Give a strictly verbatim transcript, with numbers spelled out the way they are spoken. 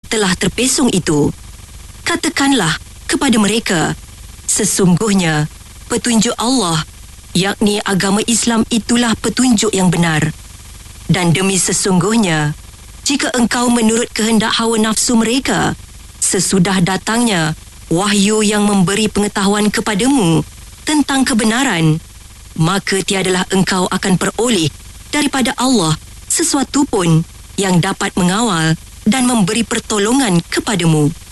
telah terpesong itu. Katakanlah kepada mereka, sesungguhnya petunjuk Allah, yakni agama Islam, itulah petunjuk yang benar. Dan demi sesungguhnya, jika engkau menurut kehendak hawa nafsu mereka, sesudah datangnya wahyu yang memberi pengetahuan kepadamu tentang kebenaran, maka tiadalah engkau akan peroleh daripada Allah sesuatu pun yang dapat mengawal dan memberi pertolongan kepadamu.